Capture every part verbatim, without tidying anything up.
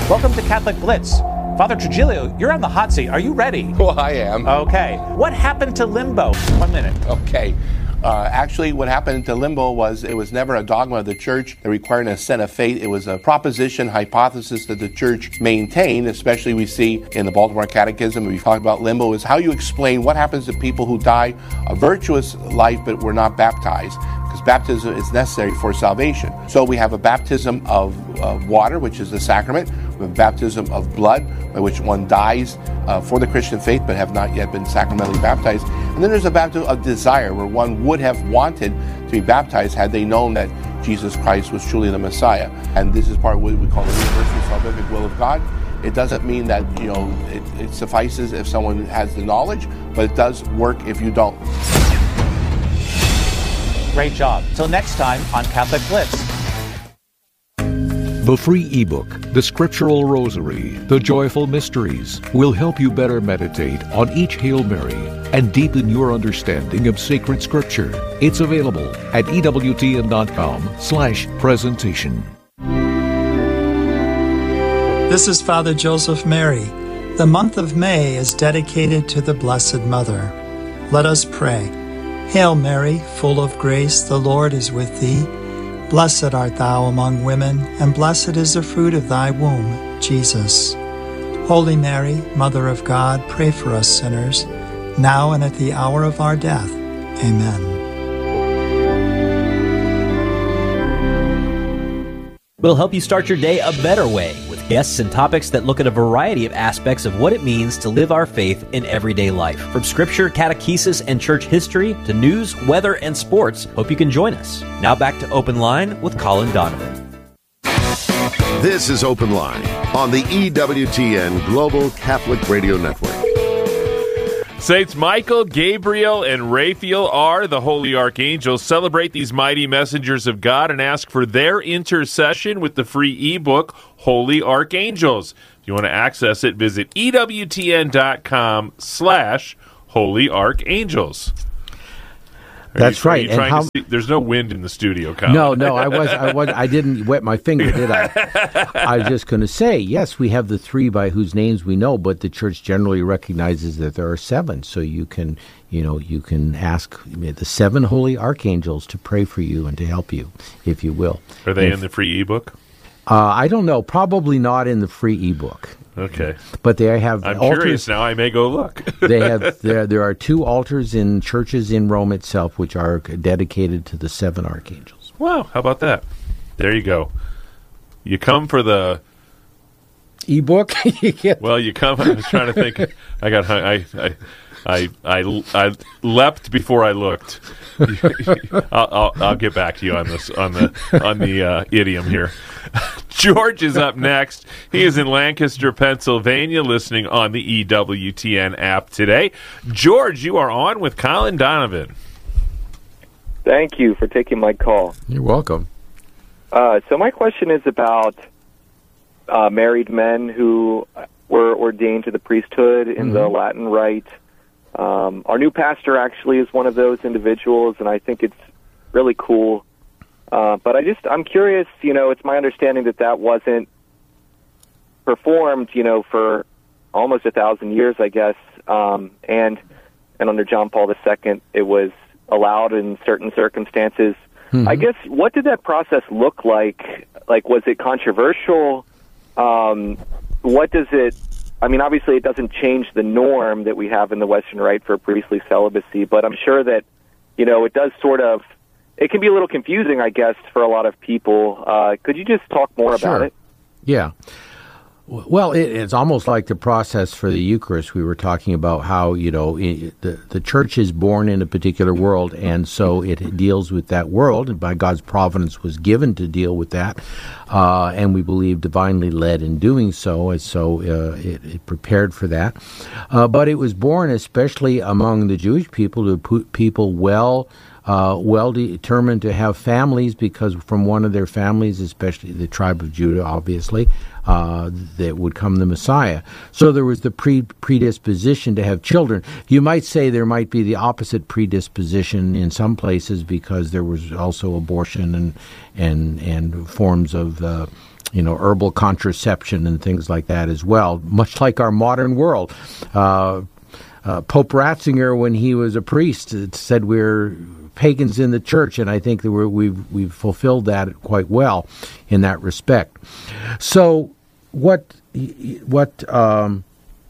Welcome to Catholic Blitz. Father Trujillo, you're on the hot seat. Are you ready? Well, I am. Okay. What happened to limbo? One minute. Okay. Uh, actually, what happened to limbo was it was never a dogma of the church that required an assent of faith. It was a proposition, hypothesis that the church maintained, especially we see in the Baltimore Catechism. We talk about limbo is how you explain what happens to people who die a virtuous life but were not baptized, because baptism is necessary for salvation. So we have a baptism of uh, water, which is the sacrament. We have a baptism of blood, by which one dies uh, for the Christian faith but have not yet been sacramentally baptized. And then there's a baptism of desire, where one would have wanted to be baptized had they known that Jesus Christ was truly the Messiah. And this is part of what we call the universal salvific will of God. It doesn't mean that, you know, it, it suffices if someone has the knowledge, but it does work if you don't. Great job. Till next time on Catholic Blitz. The free ebook, The Scriptural Rosary, The Joyful Mysteries, will help you better meditate on each Hail Mary and deepen your understanding of sacred Scripture. It's available at ewtn.com slash presentation. This is Father Joseph Mary. The month of May is dedicated to the Blessed Mother. Let us pray. Hail Mary, full of grace, the Lord is with thee. Blessed art thou among women, and blessed is the fruit of thy womb, Jesus. Holy Mary, Mother of God, pray for us sinners, now and at the hour of our death. Amen. We'll help you start your day a better way with guests and topics that look at a variety of aspects of what it means to live our faith in everyday life. From scripture, catechesis, and church history to news, weather, and sports, hope you can join us. Now back to Open Line with Colin Donovan. This is Open Line on the E W T N Global Catholic Radio Network. Saints Michael, Gabriel, and Raphael are the holy archangels. Celebrate these mighty messengers of God and ask for their intercession with the free ebook, Holy Archangels. If you want to access it, visit ewtn.com slash holy archangels. Are That's you, right. And how, see, there's no wind in the studio, Colin. No, no, I was, I was, I didn't wet my finger, did I? I was just going to say, yes, we have the three by whose names we know, but the church generally recognizes that there are seven. So you can, you know, you can ask the seven holy archangels to pray for you and to help you, if you will. Are they if, in the free ebook? Uh, I don't know. Probably not in the free ebook. Okay, but they have. I'm altars. Curious now. I may go look. They have there. There are two altars in churches in Rome itself, which are dedicated to the seven archangels. Wow, how about that? There you go. You come for the ebook. Well, you come. I was trying to think. I got. hung- I. I I, I, I leapt before I looked. I'll, I'll, I'll get back to you on this on the on the uh, idiom here. George is up next. He is in Lancaster, Pennsylvania, listening on the E W T N app today. George, you are on with Colin Donovan. Thank you for taking my call. You're welcome. Uh, so my question is about uh, married men who were ordained to the priesthood in mm-hmm. the Latin Rite. Um, our new pastor actually is one of those individuals, and I think it's really cool. Uh, but I just, I'm curious, you know, it's my understanding that that wasn't performed, you know, for almost a thousand years, I guess. Um, and, and under John Paul the Second, it was allowed in certain circumstances. Mm-hmm. I guess, what did that process look like? Like, was it controversial? Um, what does it, I mean, obviously it doesn't change the norm that we have in the Western Rite for priestly celibacy, but I'm sure that, you know, it does sort of, it can be a little confusing, I guess, for a lot of people. Uh, could you just talk more sure. about it? Yeah. Well, it, it's almost like the process for the Eucharist. We were talking about how, you know, it, the, the church is born in a particular world, and so it deals with that world, and by God's providence was given to deal with that, uh, and we believe divinely led in doing so, and so uh, it, it prepared for that. Uh, but it was born especially among the Jewish people, to put people well Uh, well determined to have families, because from one of their families, especially the tribe of Judah, obviously, uh, that would come the Messiah. So there was the pre- predisposition to have children. You might say there might be the opposite predisposition in some places, because there was also abortion and and and forms of uh, you know, herbal contraception and things like that as well, much like our modern world. Uh, uh, Pope Ratzinger, when he was a priest, said we're pagans in the church, and I think that we're, we've we've fulfilled that quite well in that respect. So, what what? Um,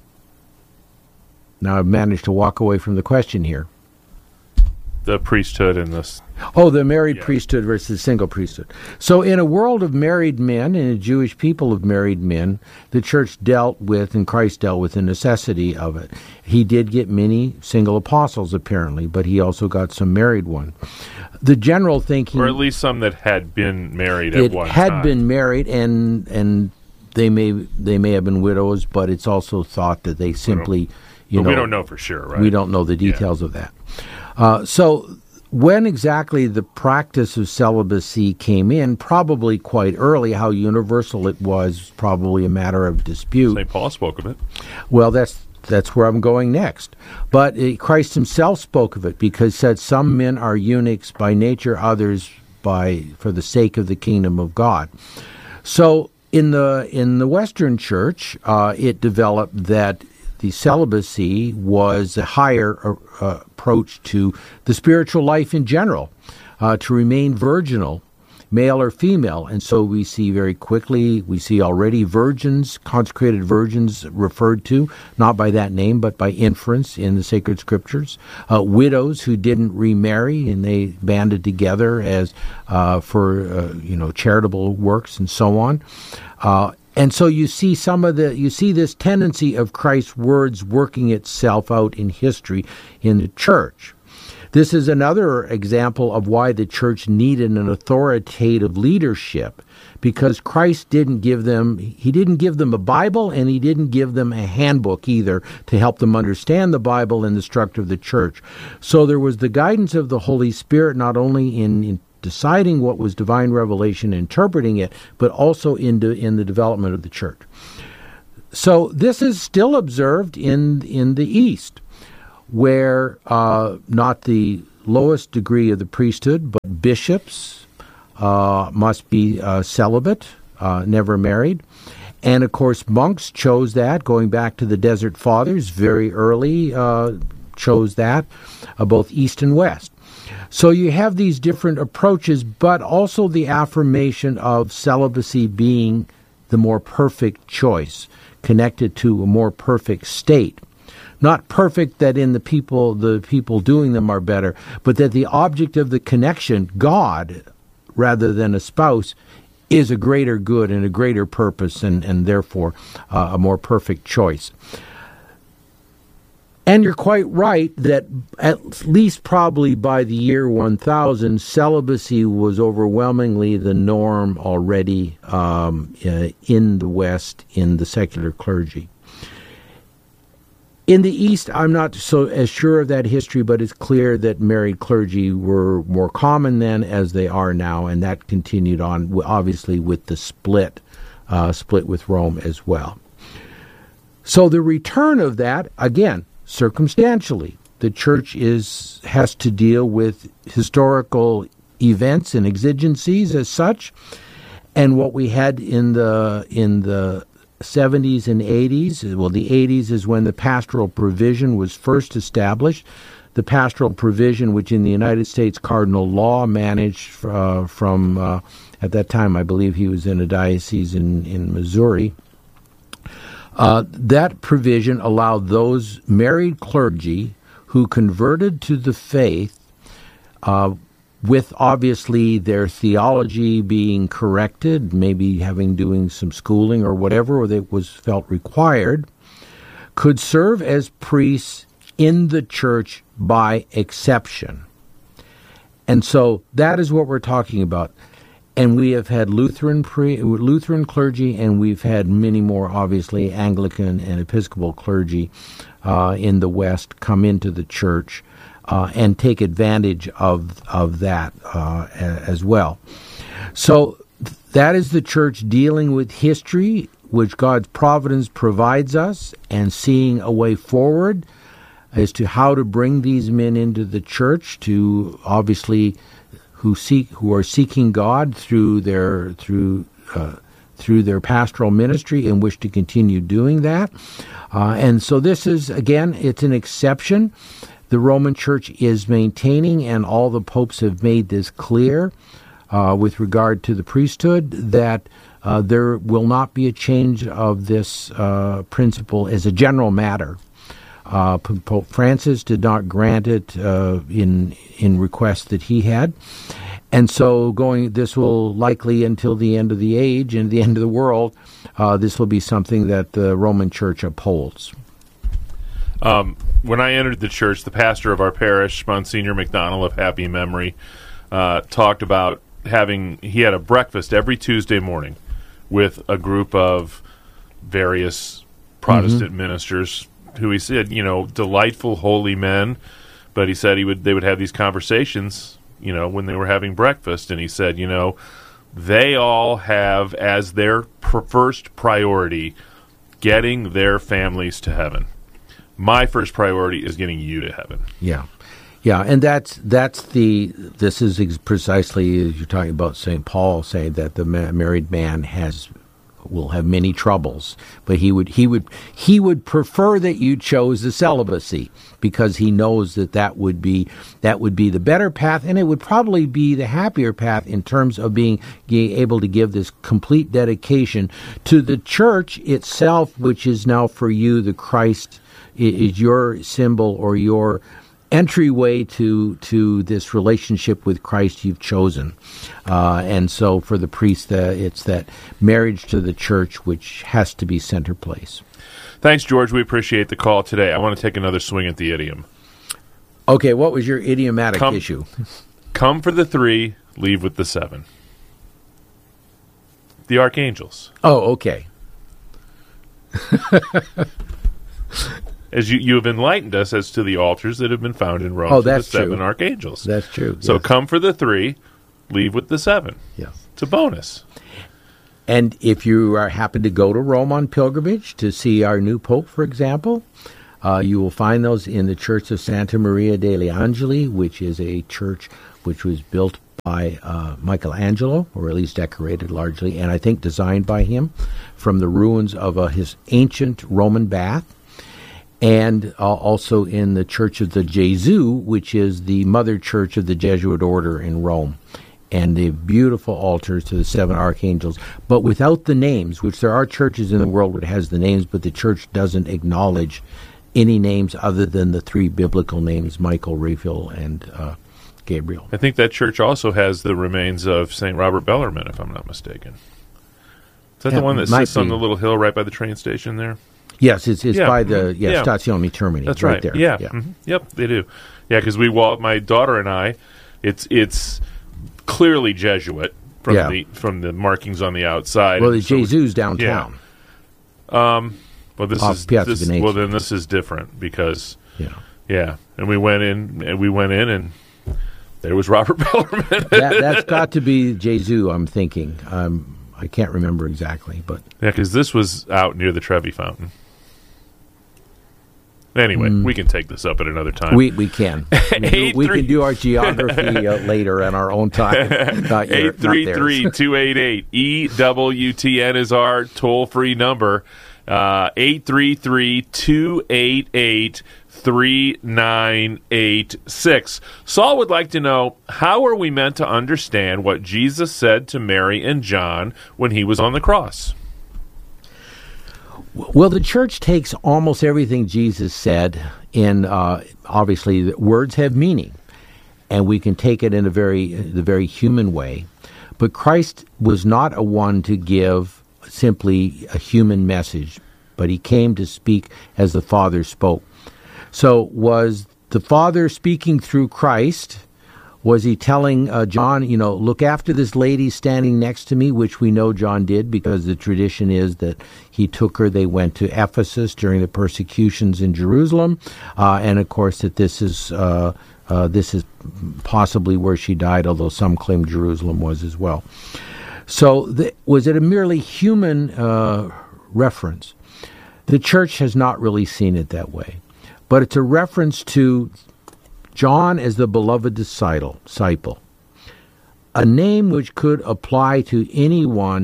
now I've managed to walk away from the question here. The priesthood and this. Oh, the married yeah. priesthood versus single priesthood. So in a world of married men, in a Jewish people of married men, the church dealt with, and Christ dealt with, the necessity of it. He did get many single apostles, apparently, but he also got some married ones. The general thinking... Or at least some that had been married at one time. It had been married, and and they may they may have been widows, but it's also thought that they simply... You but know, we don't know for sure, right? We don't know the details yeah. of that. Uh, so when exactly the practice of celibacy came in, probably quite early. How universal it was, probably a matter of dispute. Saint Paul spoke of it. Well, that's that's where I'm going next. But uh, Christ himself spoke of it, because he said some men are eunuchs by nature, others by for the sake of the kingdom of God. So in the in the Western Church, uh, it developed that the celibacy was a higher uh, approach to the spiritual life in general, uh, to remain virginal, male or female. And so we see very quickly, we see already virgins, consecrated virgins referred to, not by that name, but by inference in the sacred scriptures. Uh, widows who didn't remarry, and they banded together as uh, for, uh, you know, charitable works and so on. Uh, And so you see some of the you see this tendency of Christ's words working itself out in history in the church. This is another example of why the church needed an authoritative leadership, because Christ didn't give them he didn't give them a Bible, and he didn't give them a handbook either to help them understand the Bible and the structure of the church. So there was the guidance of the Holy Spirit, not only in, in deciding what was divine revelation, interpreting it, but also in, de, in the development of the church. So this is still observed in in the East, where uh, not the lowest degree of the priesthood, but bishops uh, must be uh, celibate, uh, never married. And of course, monks chose that, going back to the Desert Fathers, very early uh, chose that, uh, both East and West. So you have these different approaches, but also the affirmation of celibacy being the more perfect choice, connected to a more perfect state. Not perfect that in the people the people doing them are better, but that the object of the connection, God, rather than a spouse, is a greater good and a greater purpose, and, and therefore uh, a more perfect choice. And you're quite right that at least probably by the year one thousand, celibacy was overwhelmingly the norm already um, uh, in the West, in the secular clergy. In the East, I'm not so as sure of that history, but it's clear that married clergy were more common then as they are now, and that continued on, obviously, with the split, uh, split with Rome as well. So the return of that, again, circumstantially, the church is has to deal with historical events and exigencies as such, and what we had in the in the seventies and eighties. Well, the eighties is when the pastoral provision was first established. The pastoral provision, which in the United States cardinal law managed uh, from uh, at that time, I believe he was in a diocese in in Missouri. Uh, that provision allowed those married clergy who converted to the faith, uh, with obviously their theology being corrected, maybe having doing some schooling or whatever that was felt required, could serve as priests in the church by exception. And so that is what we're talking about. And we have had Lutheran pre, Lutheran clergy, and we've had many more, obviously, Anglican and Episcopal clergy uh, in the West come into the church uh, and take advantage of of that uh, as well. So that is the church dealing with history, which God's providence provides us, and seeing a way forward as to how to bring these men into the church to obviously. Who seek, who are seeking God through their through uh, through their pastoral ministry and wish to continue doing that. Uh, and so this is, again, it's an exception. The Roman Church is maintaining, and all the popes have made this clear uh, with regard to the priesthood, that uh, there will not be a change of this uh, principle as a general matter. Uh, Pope Francis did not grant it uh, in in requests that he had. And so going, this will likely, until the end of the age and the end of the world, uh, this will be something that the Roman Church upholds. Um, when I entered the church, the pastor of our parish, Monsignor McDonald of happy memory, uh, talked about having, he had a breakfast every Tuesday morning with a group of various Protestant mm-hmm. ministers who he said, you know, delightful, holy men, but he said he would they would have these conversations, you know, when they were having breakfast, and he said, you know, they all have as their pr- first priority getting their families to heaven. My first priority is getting you to heaven. Yeah. Yeah, and that's that's the this is ex- precisely as you're talking about Saint Paul saying that the ma- married man has will have many troubles, but he would he would he would prefer that you chose the celibacy, because he knows that that would be that would be the better path, and it would probably be the happier path in terms of being able to give this complete dedication to the church itself, which is now for you the Christ is your symbol or your entryway to to this relationship with Christ you've chosen. Uh, and so for the priest, uh, it's that marriage to the church which has to be center place. Thanks, George. We appreciate the call today. I want to take another swing at the idiom. Okay, what was your idiomatic come, issue? Come for the three, leave with the seven. The archangels. Oh, okay. As you, you have enlightened us as to the altars that have been found in Rome oh, for that's the seven true. archangels. That's true. So yes. come for the three, leave with the seven. Yes. It's a bonus. And if you are happen to go to Rome on pilgrimage to see our new Pope, for example, uh, you will find those in the Church of Santa Maria degli Angeli, which is a church which was built by uh, Michelangelo, or at least decorated largely, and I think designed by him, from the ruins of uh, his ancient Roman bath. And uh, also in the Church of the Gesù, which is the mother church of the Jesuit order in Rome. And the beautiful altars to the seven archangels, but without the names, which there are churches in the world that has the names, but the church doesn't acknowledge any names other than the three biblical names, Michael, Raphael, and uh, Gabriel. I think that church also has the remains of Saint Robert Bellarmine, if I'm not mistaken. Is that yeah, the one that sits be. on the little hill right by the train station there? Yes, it's it's yeah. by the yeah, yeah. Stazione Termini. That's right, right. there. Yeah. yeah. Mm-hmm. Yep, they do. Yeah, because we walk. My daughter and I. It's it's clearly Jesuit from yeah. the from the markings on the outside. Well, the so Gesù's downtown. Yeah. Um. Well, this Off is Piazza this, Venezia. well then this is different because yeah yeah, and we went in and we went in and there was Robert Bellarmine. that, that's got to be Gesù. I'm thinking. Um, I can't remember exactly, but yeah, because this was out near the Trevi Fountain. Anyway, mm. we can take this up at another time. We we can. I mean, we, we can do our geography uh, later on our own time. eight three three, two eight eight, E W T N is our toll-free number. Uh, eight three three, two eight eight, three nine eight six. Saul would like to know, how are we meant to understand what Jesus said to Mary and John when he was on the cross? Well, the church takes almost everything Jesus said in, uh, obviously, words have meaning, and we can take it in a very, the very human way. But Christ was not a one to give simply a human message, but he came to speak as the Father spoke. So was the Father speaking through Christ? Was he telling uh, John, you know, look after this lady standing next to me, which we know John did because the tradition is that he took her, they went to Ephesus during the persecutions in Jerusalem, uh, and of course that this is uh, uh, this is possibly where she died, although some claim Jerusalem was as well. So the, was it a merely human uh, reference? The church has not really seen it that way, but it's a reference to John as the beloved disciple, a name which could apply to anyone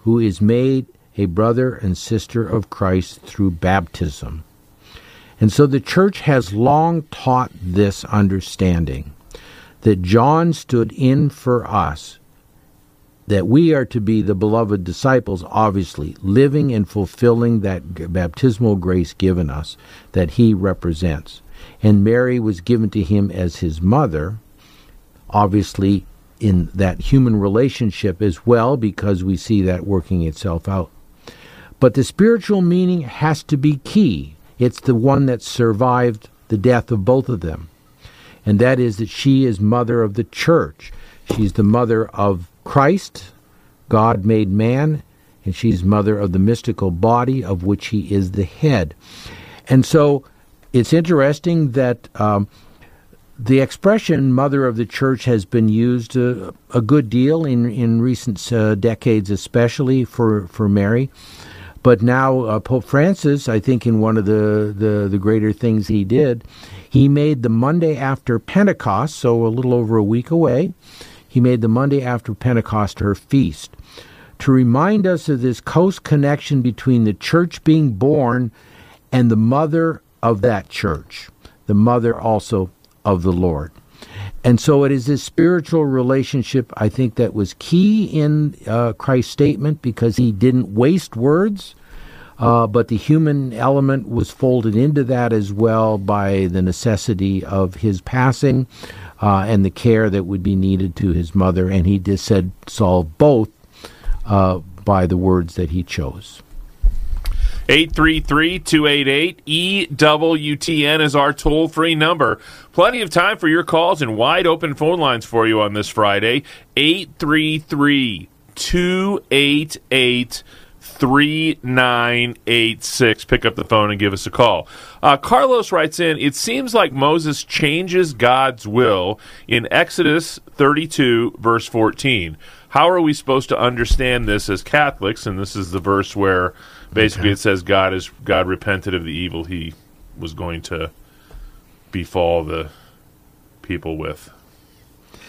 who is made a brother and sister of Christ through baptism. And so the church has long taught this understanding, that John stood in for us, that we are to be the beloved disciples, obviously, living and fulfilling that baptismal grace given us that he represents. And Mary was given to him as his mother, obviously in that human relationship as well, because we see that working itself out. But the spiritual meaning has to be key. It's the one that survived the death of both of them. And that is that she is mother of the church. She's the mother of Christ, God made man, and she's mother of the mystical body of which he is the head. And so it's interesting that um, the expression mother of the church has been used uh, a good deal in, in recent uh, decades, especially for, for Mary. But now uh, Pope Francis, I think in one of the, the, the greater things he did, he made the Monday after Pentecost, so a little over a week away, he made the Monday after Pentecost her feast, to remind us of this close connection between the church being born and the mother of that church, the mother also of the Lord. And so it is this spiritual relationship, I think, that was key in uh, Christ's statement, because he didn't waste words, uh, but the human element was folded into that as well by the necessity of his passing uh, and the care that would be needed to his mother. And he just said solve both uh, by the words that he chose. eight three three, two eight eight, E W T N is our toll-free number. Plenty of time for your calls and wide-open phone lines for you on this Friday. eight three three, two eight eight, three nine eight six. Pick up the phone and give us a call. Uh, Carlos writes in, it seems like Moses changes God's will in Exodus thirty-two, verse fourteen. How are we supposed to understand this as Catholics? And this is the verse where basically, okay, it says God is God repented of the evil he was going to befall the people with.